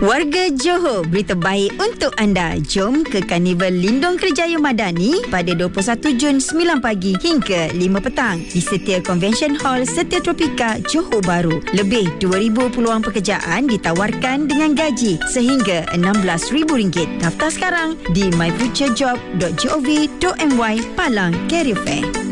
Warga Johor, berita baik untuk anda. Jom ke Karnival Lindung Kerjaya Madani pada 21 Jun 9 pagi hingga 5 petang di Setia Convention Hall Setia Tropika, Johor Bahru. Lebih 2,000 peluang pekerjaan ditawarkan dengan gaji sehingga RM16,000. Daftar sekarang di myfuturejob.gov.my Palang Career Fair.